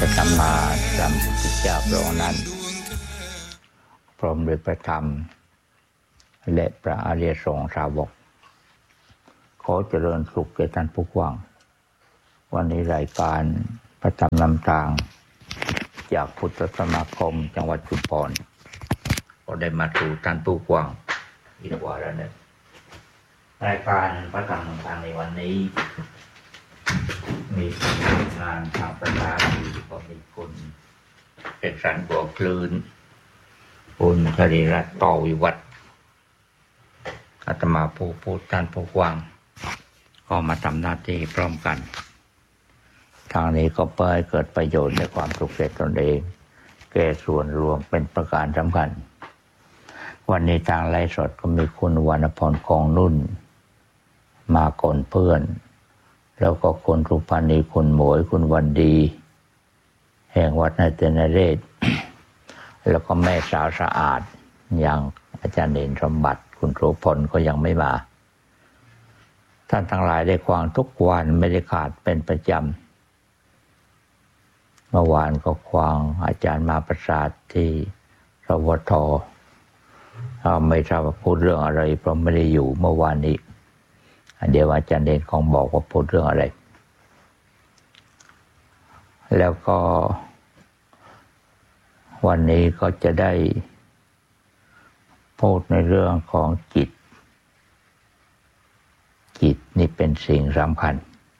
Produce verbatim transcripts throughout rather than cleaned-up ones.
พระสัมมาสัมพุทธเจ้าพระองค์นั้นพร้อมด้วยพระธรรมและพระอริยสงฆ์สาวกขอเจริญสุขแก่ท่านผู้ฟังวันนี้รายการพระธรรมนำทางจากพุทธสมาคมจังหวัดชุมพรก็ได้มาสู่ท่านผู้ฟังอีกวาระหนึ่งรายการพระธรรมนำทางในวันนี้มีงานทางประธานก็มีคุณเป็นสันบัวคลื่นคุณชริรัตน์ต่อวิวัฒน์อาตมาผู้พูดท่านผู้ฟังก็มาทำหน้าที่พร้อมกันทางนี้ก็เพื่อให้เกิดประโยชน์ในความสุขแก่ตนเองแก่ส่วนรวมเป็นประการสำคัญวันนี้ทางไลฟ์สดก็มีคุณวรรณพรคงนุ่นมาก่อนเพื่อนแล้วก็คุณรุปานีคุณหมวยคุณวันดีแห่งวัดนาเตนเรศ แล้วก็แม่สาวสะอาดอย่างอาจารย์เด่นสมบัติคุณโสพลก็ยังไม่มาท่านทั้งหลายได้ฟังทุกวันไม่ได้ขาดเป็นประจำเมื่อวานก็ฟังอาจารย์มาประสาทที่สวทไม่ทราบว่าพูดเรื่องอะไรเพราะไม่ได้อยู่เมื่อวานนี้เดี๋ยวอาจารย์เด่นคงบอกว่าพูดเรื่องอะไรแล้วก็วันนี้ก็จะได้พูดในเรื่องของจิตจิตนี่เป็นสิ่งสำคัญ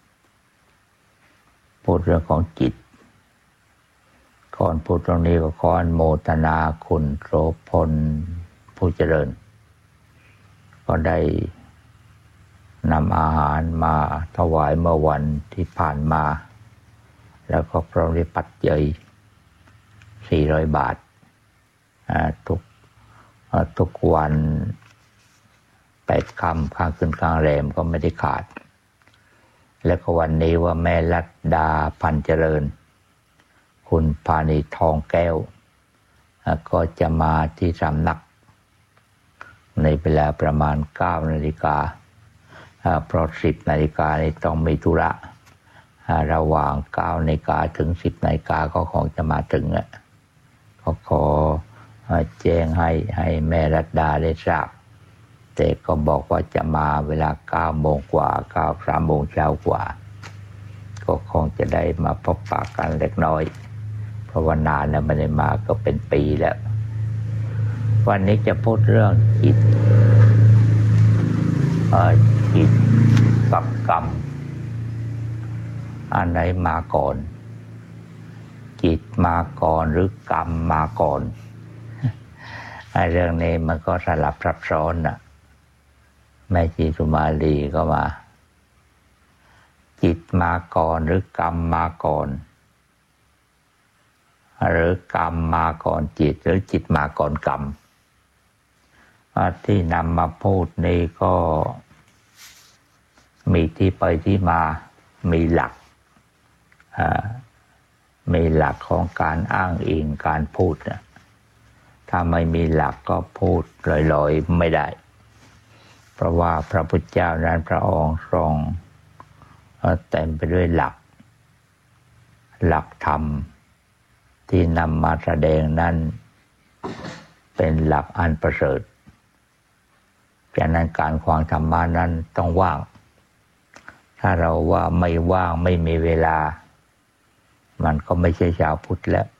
พูดเรื่องของจิตก่อนพูดตรงนี้ก็ขออนุโมทนาคุณโสพลผู้เจริญก็ได้นำอาหารมาถวายเมื่อวันที่ผ่านมาแล้วก็พร้อมด้วยปัจจัยสี่ร้อยบาททุกทุกวันแปดค่ำข้างขึ้นข้างแรมก็ไม่ได้ขาดแล้วก็วันนี้ว่าแม่ลัดดาพันเจริญคุณพานีทองแก้วก็จะมาที่สำนักในเวลาประมาณเก้านาฬิกาเพราะสิบนาฬิกานี้ต้องมีธุระระหว่างเก้านาฬิกาถึงสิบนาฬิกาก็คงจะมาถึงอ่ะก็ขอแจ้งให้ให้แม่รัตดาได้ทราบแต่ก็บอกว่าจะมาเวลาเก้าโมงกว่าเก้าสามโมงเช้ากว่าก็คงจะได้มาพบปะกันเล็กน้อยเพราะว่านานแล้วไม่ได้มาก็เป็นปีแล้ววันนี้จะพูดเรื่องจิตเอ่อจิตกับกรรมอันไหนมาก่อนจิตมาก่อนหรือกรรมมาก่อนไอ้เรื่องนี้มันก็สลับซับซ้อนน่ะแม่ชีสุมาลีก็มาจิตมาก่อนหรือกรรมมาก่อนหรือกรรมมาก่อนจิตหรือจิตมาก่อนกรรมที่นำมาพูดนี่ก็มีที่ไปที่มามีหลักมีหลักของการอ้างอิงการพูดนะถ้าไม่มีหลักก็พูดลอยๆไม่ได้เพราะว่าพระพุทธเจ้านั้นพระองค์ทรงเต็มไปด้วยหลักหลักธรรมที่นำมาแสดงนั้นเป็นหลักอันประเสริฐฉะนั้นการฟังธรรมะนั้นต้องว่างถ้าเราว่าไม่ว่างไม่มีเวลามันก็ไม่ใช่ชาวพุทธแล้ว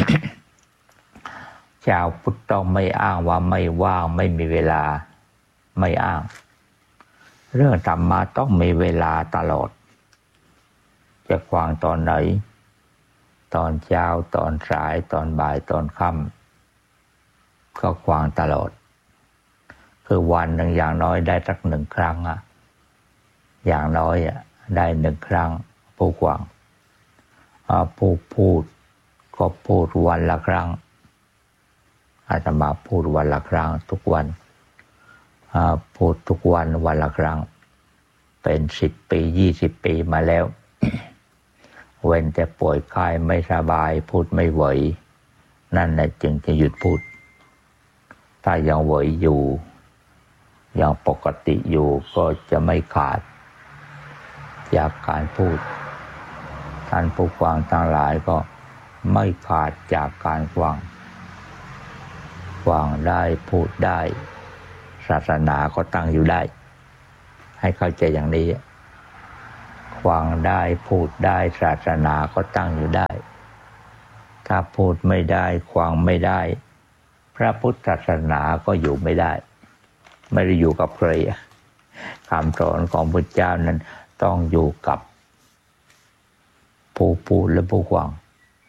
ชาวพุทธต้องไม่อ้างว่าไม่ว่างไม่มีเวลาไม่อ้างเรื่องธรรมะต้องมีเวลาตลอดจะฟังตอนไหนตอนเช้าตอนสายตอนบ่ายตอนค่ำก็ฟังตลอดคือวันหนึ่งอย่างน้อยได้สักหนึ่งครั้งอะอย่างน้อยอะได้หนึ่งครั้งผู้ฟังผู้พูดก็พูดวันละครั้งอาตมาพูดวันละครั้งทุกวันพูดทุกวันวันละครั้งเป็นสิบปียี่สิบปีมาแล้ว เว้นแต่ป่วยไข้ไม่สบายพูดไม่ไหวนั่นแหละจึงจะหยุดพูดถ้ายังไหวอยู่ยังปกติอยู่ก็จะไม่ขาดจากการพูดท่านผู้ฟังทั้งหลายก็ไม่ขาดจากการฟังฟังได้พูดได้ศาสนาก็ตั้งอยู่ได้ให้เข้าใจอย่างนี้ฟังได้พูดได้ศาสนาก็ตั้งอยู่ได้ถ้าพูดไม่ได้ฟังไม่ได้พระพุทธศาสนาก็อยู่ไม่ได้ไม่ได้อยู่กับใครคำสอนของพระเจ้านั้นต้องอยู่กับผู้พูดและผู้ฟัง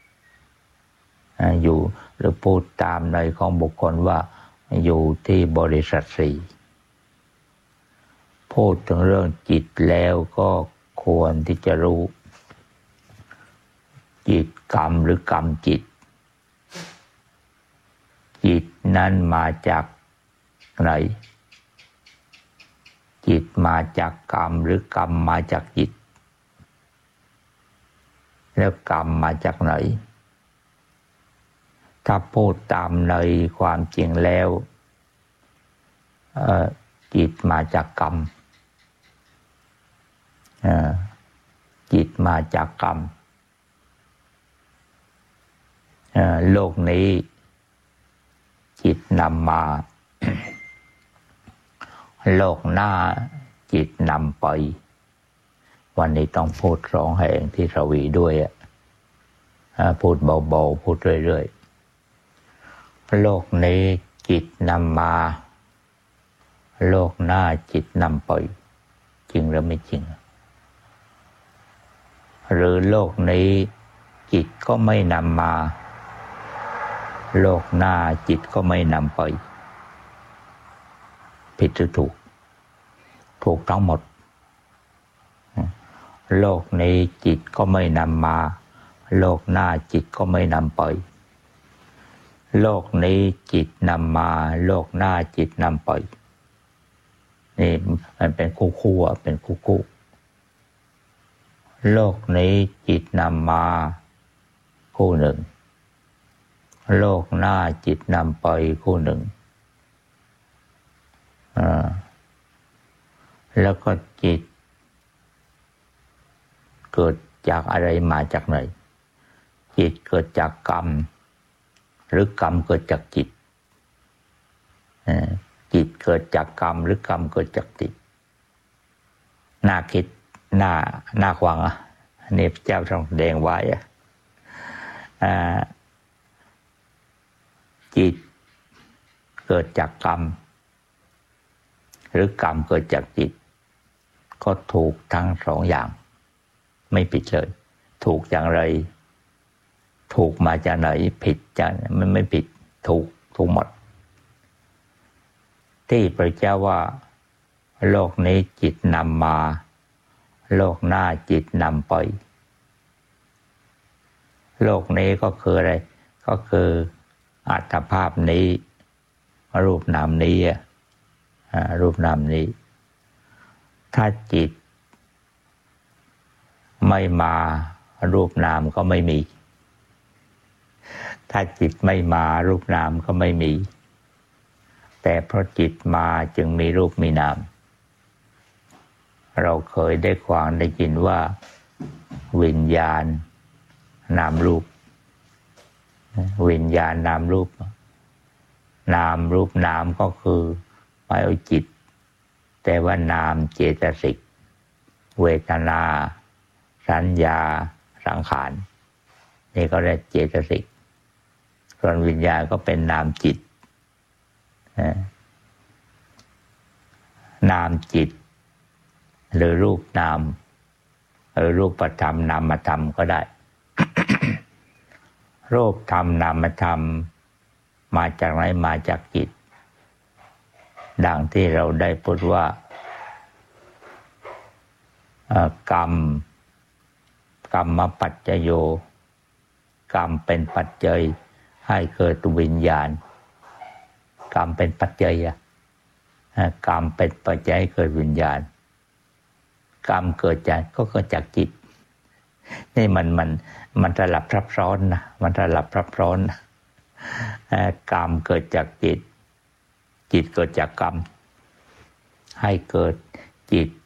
อยู่หรือพูดตามในของบุคคลว่าอยู่ที่บริษัทสี่พูดถึงเรื่องจิตแล้วก็ควรที่จะรู้จิตกรรมหรือกรรมจิตจิตนั้นมาจากไหนจิตมาจากกรรมหรือกรรมมาจากจิตแล้วกรรมมาจากไหนถ้าพูดตามในความจริงแล้วจิตมาจากกรรมจิตมาจากกรรมโลกนี้จิตนำมาโลกหน้าจิตนำไปวันนี้ต้องพูดสองแห่งที่สวีด้วยพูดเบาๆพูดเรื่อยๆโลกนี้จิตนำมาโลกหน้าจิตนำไปจริงหรือไม่จริงหรือโลกนี้จิตก็ไม่นำมาโลกหน้าจิตก็ไม่นำไปผิดหรือถูกถูกทั้งหมดโลกนี้จิตก็ไม่นำมาโลกหน้าจิตก็ไม่นำไปโลกนี้จิตนำมาโลกหน้าจิตนำไปนี่มันเป็นคู่คู่เป็นคู่คู่โลกนี้จิตนำมาคู่หนึ่งโลกหน้าจิตนำไปคู่หนึ่งอ่าแล้วก็จิตเกิดจากอะไรมาจากไหนจิตเกิดจากกรรมหรือกรรมเกิดจากจิตจิตเกิดจากกรรมหรือกรรมเกิดจากจิตน่าคิดน่าน่าฟังอ่ะนี่พระเจ้าทรงแสดงไว้อ่าจิตเกิดจากกรรมหรือกรรมเกิดจากจิตก็ถูกทั้งสองอย่างไม่ผิดเลยถูกอย่างไรถูกมาจากไหนผิดจากมันไม่ผิดถูกถูกหมดที่พระเจ้าว่าโลกนี้จิตนำมาโลกหน้าจิตนำไปโลกนี้ก็คืออะไรก็คืออัตภาพนี้รูปนามนี้รูปนามนี้ถ้าจิตไม่มารูปนามก็ไม่มีถ้าจิตไม่มารูปนามก็ไม่มีแต่เพราะจิตมาจึงมีรูปมีนามเราเคยได้ฟังได้ยินว่าวิญญาณนามรูปวิญญาณนามรูปนามรูปนามก็คือหมายเอาจิตแต่ว่านามเจตสิกเวทนาสัญญาสังขารนี่ก็เรียกเจตสิกส่วนวิญญาณก็เป็นนามจิตนามจิตหรือรูปนามหรือรูปธรรมนามธรรมก็ได้ รูปธรรมนามธรรมมาจากไหนมาจากจิตดังที่เราได้พูดว่ากรรมกรรมปัจจโยกรรมเป็นปัจจัยให้เกิดวิญญาณกรรมเป็นปัจจัยกรรมเป็นปัจจัยให้เกิดวิญญาณกรรมเกิดจากก็เกิดจากจิตนี่มันมันมันสลับซับซ้อนนะมันสลับซับซ้อนนะกรรมเกิดจากจิตจิตเกิดจากกรรมให้เกิดจิต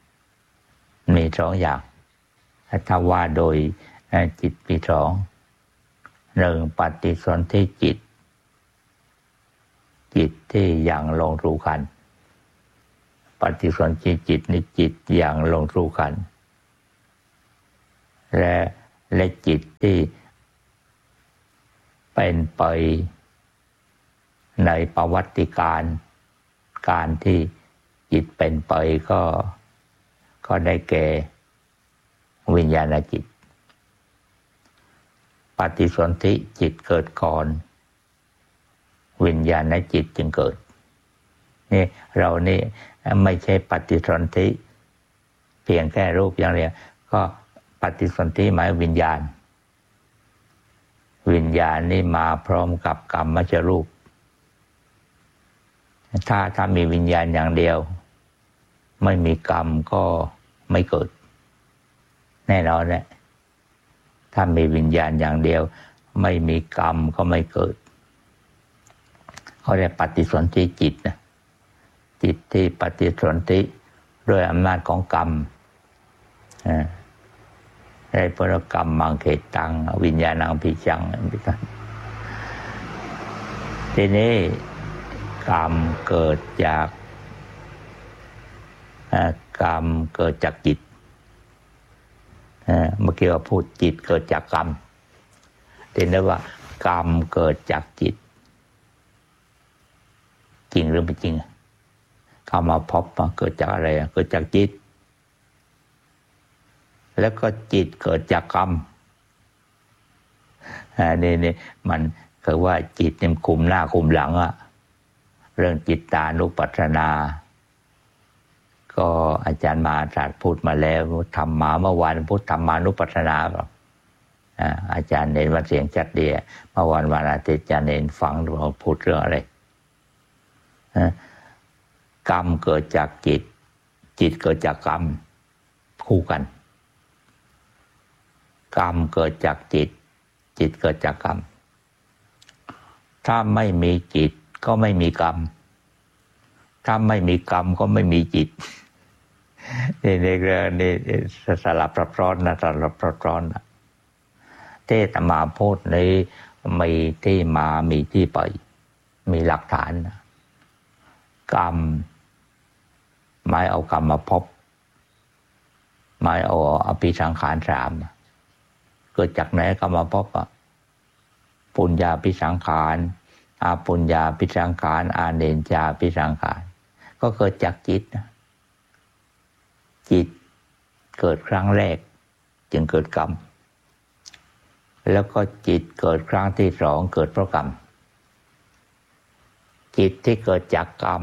มีสองอย่างถ้าว่าโดยจิตมีสองหนึ่งปฏิสนธิจิตจิตที่ยังลงรู้ขันธ์ปฏิสนธิจิตนี่จิตยังลงรู้ขันธ์และและจิตที่เป็นไปในประวัติการการที่จิตเป็นไปก็ก็ได้แก่วิญญาณจิตปฏิสนธิจิตเกิดก่อนวิญญาณจิตจึงเกิดนี่เรานี่ไม่ใช่ปฏิสนธิเพียงแค่รูปอย่างเดียวก็ปฏิสนธิหมายวิญญาณวิญญาณนี่มาพร้อมกับกรรมมจรูปถ้าถ้ามีวิญญาณอย่างเดียวไม่มีกรรมก็ไม่เกิดแน่นอนแหละถ้ามีวิญญาณอย่างเดียวไม่มีกรรมก็ไม่เกิดเขาเรียกปฏิสนธิจิตนะจิตที่ปฏิสนธิด้วยอำนาจของกรรมได้พระกรรมมังเขตังวิญญาณังพิจังทีนี้กรรมเกิดจากกรรมเกิดจากจิตเมื่อกี้ว่าพูดจิตเกิดจากกรรมทีนี้ว่ากรรมเกิดจากจิตจริงหรือไม่จริงกรรมภพเกิดจากอะไรเกิดจากจิตแล้วก็จิตเกิดจากกรรมนี่นี่มันคือว่าจิตเนี่ยคุมหน้าคุมหลังอะเรื่องจิตตานุปัฏฐนาก็อาจารย์มาตรัสพูดมาแล้วธรรมมาเมื่อวานพูดธรรมานุปัฏฐนาครับอาจารย์เน้นว่าเสียงชัดดีเมื่อวานวันอาทิตย์อาจารย์เน้นฟังเราพูดเรื่องอะไรกรรมเกิดจากจิตจิตเกิดจากกรรมคู่กันกรรมเกิดจากจิตจิตเกิดจากกรรมถ้าไม่มีจิตก็ไม่มีกรรมถ้าไม่มีกรรมก็ไม่มีจิตนี่ในเรื่องนี้สลับซับซ้อนนะสลับซับซ้อนนะเทศมาพูดในมีที่มามีที่ไปมีหลักฐานนะกรรมหมายเอากรรมมาพบหมายเอาอภิสังขารสามเกิดจากไหนกรรมมาพบอ่ะปุญญาภิสังขารอาปุญญาภิสังขารอาเนญจาภิสังขารก็เกิดจากจิตนะจิตเกิดครั้งแรกจึงเกิดกรรมแล้วก็จิตเกิดครั้งที่สองเกิดเพราะกรรมจิตที่เกิดจากกรรม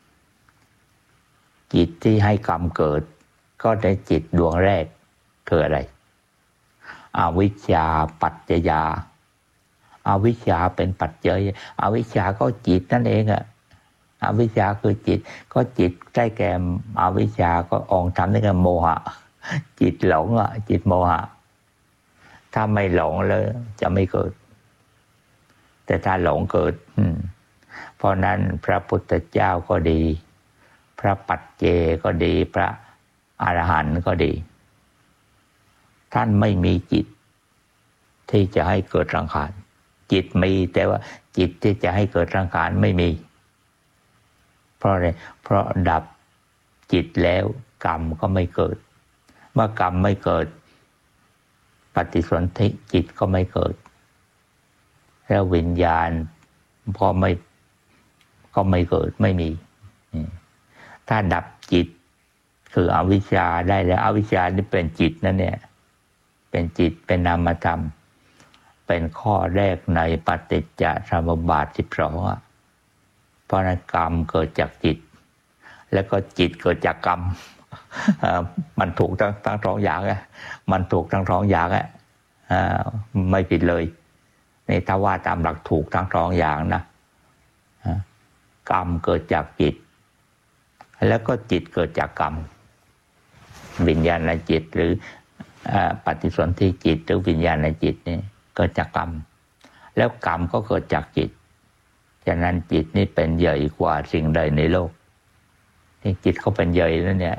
จิตที่ให้กรรมเกิดก็ได้จิตดวงแรกคืออะไรอวิชชาปัจจยาอวิชชาเป็นปัจจัยอวิชชาก็จิตนั่นเองอะอวิชชาคือจิตก็จิตใกล้แก่อวิชชาก็องค์ธรรมนี่ก็โมหะจิตหลงอ่ะจิตโมหะถ้าไม่หลงเลยจะไม่เกิดแต่ถ้าหลงเกิดเพราะนั้นพระพุทธเจ้าก็ดีพระปัจเจก็ดีพระอรหันต์ก็ดีท่านไม่มีจิตที่จะให้เกิดสังขารจิตมีแต่ว่าจิตที่จะให้เกิดสังขารไม่มีเพราะอะไรเพราะดับจิตแล้วกรรมก็ไม่เกิดเมื่อกรรมไม่เกิดปฏิสนธิจิตก็ไม่เกิดแล้ววิญญาณพอไม่ก็ไม่เกิดไม่มีถ้าดับจิตคืออวิชชาได้แล้วอวิชชานี่เป็นจิตนั่นเนี่ยเป็นจิตเป็นนามธรรมเป็นข้อแรกในปฏิจจสมุปบาทสิบสองอ่ะเพราะนั้นกรรมเกิดจากจิตแล้วก็จิตเกิดจากกรรมมันถูกทั้งทั้งสองอย่างอ่ะมันถูกทั้งสองอย่างอ่ะไม่ผิดเลยในถ้าว่าตามหลักถูกทั้งสองอย่างนะกรรมเกิดจากจิตแล้วก็จิตเกิดจากกรรมวิญญาณจิตหรือปฏิสนธิจิตหรือวิญญาณจิตนี่เกิดจากกรรมแล้วกรรมก็เกิดจากจิตฉะนั้นจิตนี่เป็นใหญ่กว่าสิ่งใดในโลกที่จิตเขาเป็นใหญ่แล้วเนี่ย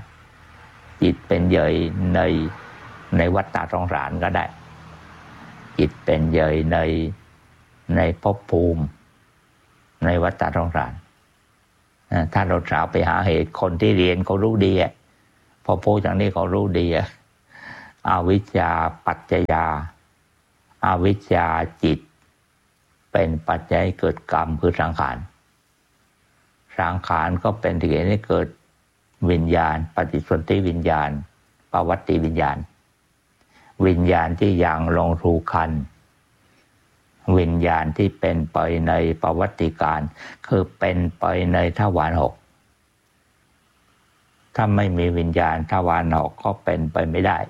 จิตเป็นใหญ่ในในวัฏฏะสงสารก็ได้จิตเป็นใหญ่ในในภพภูมิในวัฏสงสารถ้าเราสาวไปหาเหตุคนที่เรียนเขารู้ดีอ่ะพอพูดอย่างนี้เขารู้ดีอ่ะอวิชชาปัจจยาอวิชชาจิตเป็นปัจจัยเกิดกรรมคือสังขารสังขารก็เป็นเหตุให้เกิดวิญญาณปฏิสนธิวิญญาณปวัตติวิญญาณวิญญาณที่ยังลงรูคันวิญญาณที่เป็นไปในปวัตติการคือเป็นไปในทวารหกถ้าไม่มีวิญญาณทวารหกก็เป็นไปไม่ได้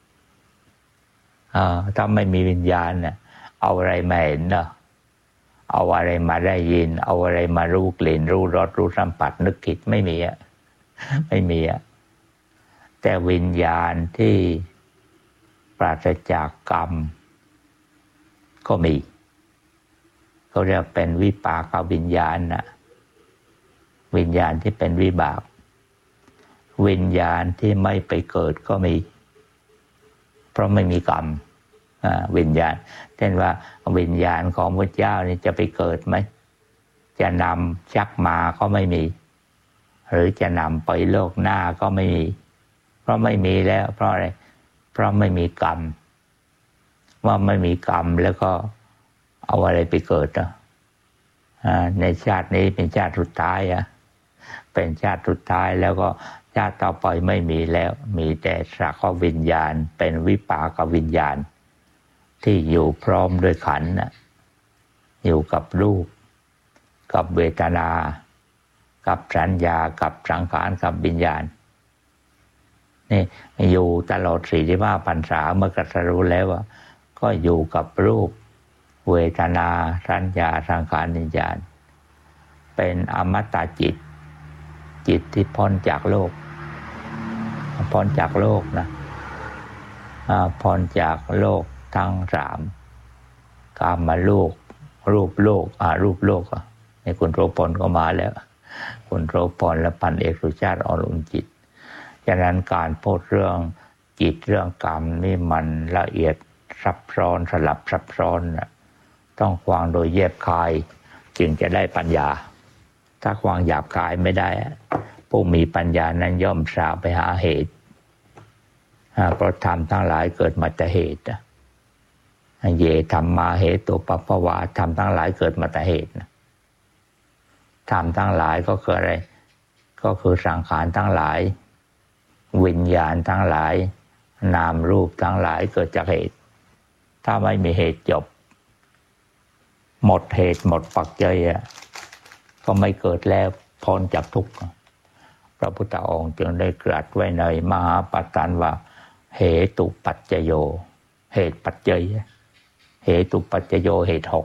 ถ้าไม่มีวิญญาณเนี่ยเอาอะไรมาเห็นเนาะเอาอะไรมาได้ยินเอาอะไรมารู้กลิ่นรู้รสรู้สัมผัสนึกคิดไม่มีอ่ะไม่มีอ่ะแต่วิญญาณที่ปราศจากกรรมก็มีเขาเรียกเป็นวิปากวิญญาณนะวิญญาณที่เป็นวิบากวิญญาณที่ไม่ไปเกิดก็มีเพราะไม่มีกรรมวิญญาณเช่นว่าวิญญาณของพระเจ้านี่จะไปเกิดไหมจะนำชักมาก็ไม่มีหรือจะนำไปโลกหน้าก็ไม่มีเพราะไม่มีแล้วเพราะอะไรเพราะไม่มีกรรมว่าไม่มีกรรมแล้วก็เอาอะไรไปเกิดอ่ะในชาตินี้เป็นชาติสุดท้ายอ่ะเป็นชาติสุดท้ายแล้วก็ชาติต่อไปไม่มีแล้วมีแต่สักว่าวิญญาณเป็นวิปากวิญญาณที่อยู่พร้อมด้วยขันธ์นะอยู่กับรูปกับเวทนากับสัญญากับสังขารกับวิญญาณนี่อยู่ตลอดสี่สิบห้าพรรษาเมื่อกตรัสรู้แล้วว่าก็อยู่กับรูปเวทนาสัญญาสังขารวิญญาณเป็นอมตะจิตจิตที่พ้นจากโลกพ้นจากโลกนะพ้นจากโลกทั้งสามกามโลกรูปโลกอารูปโลกอ่ะในคุณโรพลก็มาแล้วคุณโรพลและพันเอกสุชาติอรุณจิตฉะนั้นการพูดเรื่องจิตเรื่องกรรมนี่มันละเอียดซับซ้อนสลับซับซ้อนนะต้องฟังโดยแยบคายจึงจะได้ปัญญาถ้าฟังหยาบคายไม่ได้ผู้มีปัญญานั้นย่อมสาวไปหาเหตุเพราะธรรมทั้งหลายเกิดมาจากเหตุเยธรรมาเหตุปัปภวาธรรมทั้งหลายเกิดมาจากเหตุธรรมทั้งหลายก็คืออะไรก็คือสังขารทั้งหลายวิญญาณทั้งหลายนามรูปทั้งหลายเกิดจากเหตุถ้าไม่มีเหตุจบหมดเหตุหมดปัจจัยก็ไม่เกิดแล้วพ้นจากทุกข์พระพุทธองค์จึงได้ตรัสไว้ในมหาปัฏฐานว่าเหตุปัจจโยเหตุปัจจัยเหตุปัจจโยเหตุหก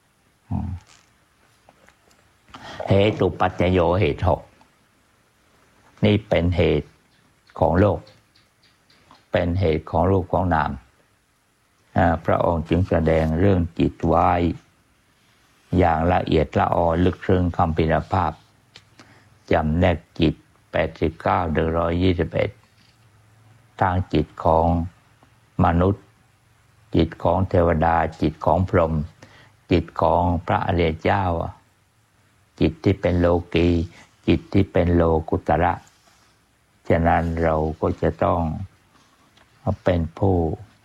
เหตุปัจจโยเหตุหกนี่เป็นเหตุของโลกเป็นเหตุของรูปของนามพระองค์จึงแสดงเรื่องจิตไว้อย่างละเอียดละออลึกซึ้งคัมภีรภาพจำแนกจิตแปดสิบเก้าถึงหนึ่งร้อยยี่สิบเอ็ดทางจิตของมนุษย์จิตของเทวดาจิตของพรหมจิตของพระอริยเจ้าจิตที่เป็นโลกีจิตที่เป็นโลกุตระฉะนั้นเราก็จะต้องเป็นผู้